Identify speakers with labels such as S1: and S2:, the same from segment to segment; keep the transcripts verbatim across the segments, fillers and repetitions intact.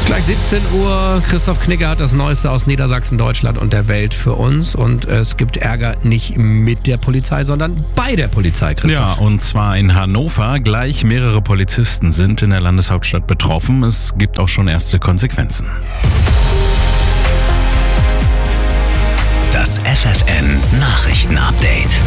S1: Gleich siebzehn Uhr. Christoph Knigge hat das Neueste aus Niedersachsen, Deutschland und der Welt für uns. Und es gibt Ärger nicht mit der Polizei, sondern bei der Polizei, Christoph.
S2: Ja, und zwar in Hannover. Gleich mehrere Polizisten sind in der Landeshauptstadt betroffen. Es gibt auch schon erste Konsequenzen.
S3: Das F F N Nachrichtenupdate.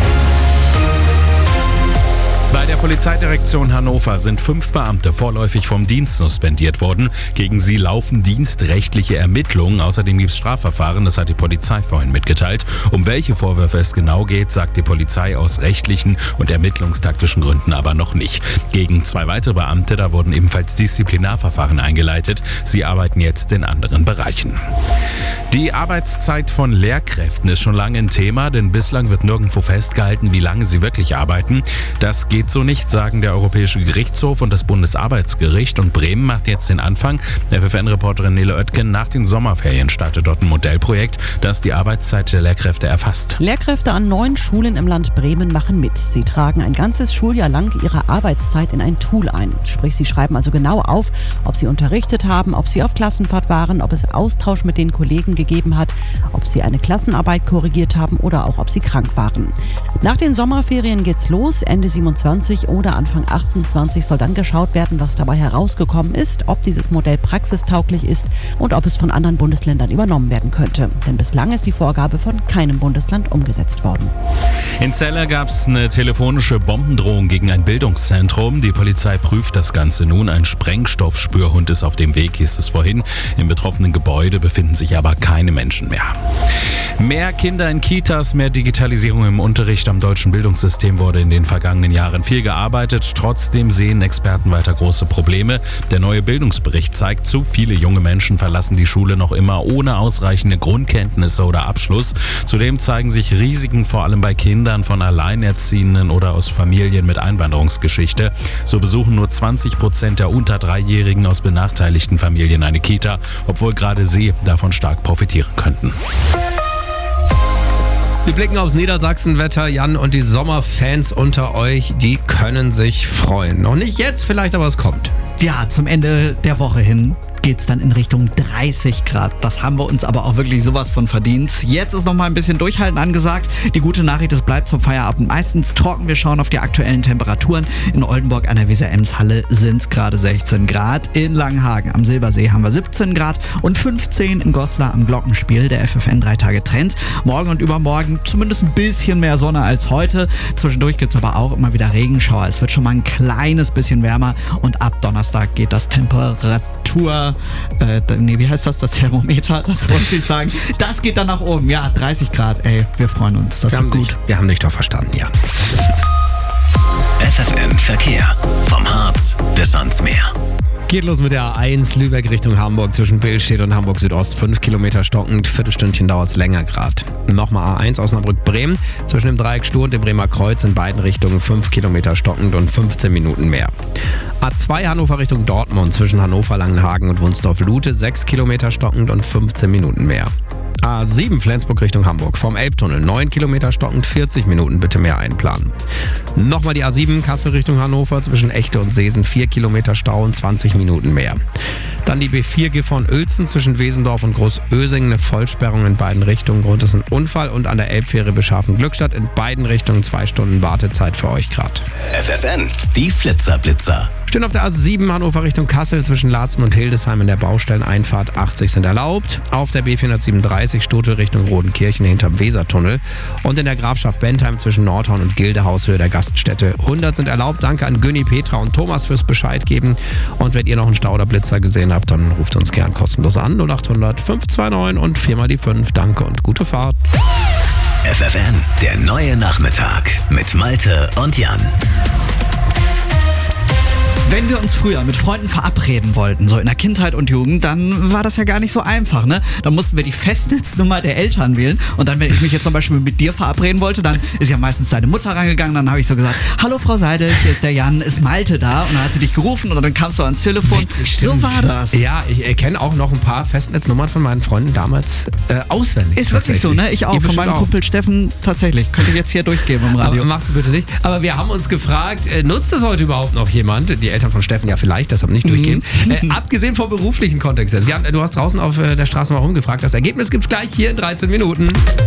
S2: Bei der Polizeidirektion Hannover sind fünf Beamte vorläufig vom Dienst suspendiert worden. Gegen sie laufen dienstrechtliche Ermittlungen. Außerdem gibt es Strafverfahren, das hat die Polizei vorhin mitgeteilt. Um welche Vorwürfe es genau geht, sagt die Polizei aus rechtlichen und ermittlungstaktischen Gründen aber noch nicht. Gegen zwei weitere Beamte, da wurden ebenfalls Disziplinarverfahren eingeleitet. Sie arbeiten jetzt in anderen Bereichen. Die Arbeitszeit von Lehrkräften ist schon lange ein Thema, denn bislang wird nirgendwo festgehalten, wie lange sie wirklich arbeiten. Das geht so nicht, sagen der Europäische Gerichtshof und das Bundesarbeitsgericht. Und Bremen macht jetzt den Anfang. F F N-Reporterin Nele Oetken, nach den Sommerferien startet dort ein Modellprojekt, das die Arbeitszeit der Lehrkräfte erfasst.
S4: Lehrkräfte an neun Schulen im Land Bremen machen mit. Sie tragen ein ganzes Schuljahr lang ihre Arbeitszeit in ein Tool ein. Sprich, sie schreiben also genau auf, ob sie unterrichtet haben, ob sie auf Klassenfahrt waren, ob es Austausch mit den Kollegen gegeben hat, ob sie eine Klassenarbeit korrigiert haben oder auch ob sie krank waren. Nach den Sommerferien geht's los. Ende siebenundzwanzig oder Anfang achtundzwanzig soll dann geschaut werden, was dabei herausgekommen ist, ob dieses Modell praxistauglich ist und ob es von anderen Bundesländern übernommen werden könnte. Denn bislang ist die Vorgabe von keinem Bundesland umgesetzt worden.
S2: In Celle gab es eine telefonische Bombendrohung gegen ein Bildungszentrum. Die Polizei prüft das Ganze nun. Ein Sprengstoffspürhund ist auf dem Weg, hieß es vorhin. Im betroffenen Gebäude befinden sich aber keine Menschen mehr. Mehr Kinder in Kitas, mehr Digitalisierung im Unterricht. Am deutschen Bildungssystem wurde in den vergangenen Jahren viel gearbeitet. Trotzdem sehen Experten weiter große Probleme. Der neue Bildungsbericht zeigt, zu viele junge Menschen verlassen die Schule noch immer ohne ausreichende Grundkenntnisse oder Abschluss. Zudem zeigen sich Risiken vor allem bei Kindern von Alleinerziehenden oder aus Familien mit Einwanderungsgeschichte. So besuchen nur zwanzig Prozent der unter Dreijährigen aus benachteiligten Familien eine Kita, obwohl gerade sie davon stark profitieren könnten.
S1: Wir blicken aufs Niedersachsenwetter, Jan, und die Sommerfans unter euch, die können sich freuen. Noch nicht jetzt vielleicht, aber es kommt.
S5: Ja, zum Ende der Woche hin geht's dann in Richtung dreißig Grad. Das haben wir uns aber auch wirklich sowas von verdient. Jetzt ist noch mal ein bisschen Durchhalten angesagt. Die gute Nachricht, es bleibt zum Feierabend meistens trocken. Wir schauen auf die aktuellen Temperaturen. In Oldenburg an der Weser-Ems-Halle sind es gerade sechzehn Grad. In Langenhagen am Silbersee haben wir siebzehn Grad und fünfzehn in Goslar am Glockenspiel. Der F F N drei Tage Trend. Morgen und übermorgen zumindest ein bisschen mehr Sonne als heute. Zwischendurch gibt es aber auch immer wieder Regenschauer. Es wird schon mal ein kleines bisschen wärmer und ab Donnerstag geht das Temperatur Äh, nee, wie heißt das? Das Thermometer, das wollte ich sagen. Das geht dann nach oben. Ja, dreißig Grad, ey, wir freuen uns. Das
S1: wir
S5: wird gut.
S1: Dich, wir haben dich doch verstanden, ja.
S3: F F N Verkehr. Vom Harz bis ans Meer.
S1: Geht los mit der A eins Lübeck Richtung Hamburg zwischen Billstedt und Hamburg Südost. fünf Kilometer stockend, Viertelstündchen dauert es länger gerade. Nochmal A eins Osnabrück-Bremen zwischen dem Dreieck Stur und dem Bremer Kreuz in beiden Richtungen fünf Kilometer stockend und fünfzehn Minuten mehr. A zwei Hannover Richtung Dortmund zwischen Hannover, Langenhagen und Wunsdorf-Lute sechs Kilometer stockend und fünfzehn Minuten mehr. A sieben Flensburg Richtung Hamburg vom Elbtunnel neun Kilometer stockend, vierzig Minuten bitte mehr einplanen. Nochmal die A sieben Kassel Richtung Hannover zwischen Echte und Seesen vier Kilometer Stau und zwanzig Minuten mehr. Dann die B vier Gifhorn-Uelzen zwischen Wesendorf und Großösing, eine Vollsperrung in beiden Richtungen. Grund ist ein Unfall und an der Elbfähre Beschaffen-Glückstadt in beiden Richtungen zwei Stunden Wartezeit für euch gerade.
S3: F F N, die Flitzer-Blitzer.
S1: Stehen auf der A sieben Hannover Richtung Kassel zwischen Laatzen und Hildesheim in der Baustelleneinfahrt achtzig sind erlaubt. Auf der B vierhundertsiebenunddreißig Stotel Richtung Rodenkirchen hinterm Wesertunnel. Und in der Grafschaft Bentheim zwischen Nordhorn und Gildehaus Höhe der Gaststätte hundert sind erlaubt. Danke an Günni, Petra und Thomas fürs Bescheid geben. Und wenn ihr noch einen Stau oder Blitzer gesehen habt, dann ruft uns gern kostenlos an. null acht hundert fünf zwei neun und viermal die fünf. Danke und gute Fahrt.
S3: F F N, der neue Nachmittag mit Malte und Jan.
S5: Wenn wir uns früher mit Freunden verabreden wollten, so in der Kindheit und Jugend, dann war das ja gar nicht so einfach, ne? Dann mussten wir die Festnetznummer der Eltern wählen und dann, wenn ich mich jetzt zum Beispiel mit dir verabreden wollte, dann ist ja meistens deine Mutter rangegangen, dann habe ich so gesagt, hallo Frau Seidel, hier ist der Jan, ist Malte da? Und dann hat sie dich gerufen und dann kamst du ans Telefon.
S1: Witzig,
S5: so war das.
S1: Ja, ich kenne auch noch ein paar Festnetznummern von meinen Freunden damals äh, auswendig.
S5: Ist wirklich so, ne? Ich auch, von meinem auch. Kumpel Steffen tatsächlich. Könnte ich jetzt hier durchgeben im Radio.
S1: Aber machst du bitte nicht. Aber wir haben uns gefragt, äh, nutzt das heute überhaupt noch jemand? Die Eltern von Steffen ja vielleicht, deshalb nicht durchgehen. Äh, abgesehen vom beruflichen Kontext. Jan, du hast draußen auf der Straße mal rumgefragt. Das Ergebnis gibt's gleich hier in dreizehn Minuten.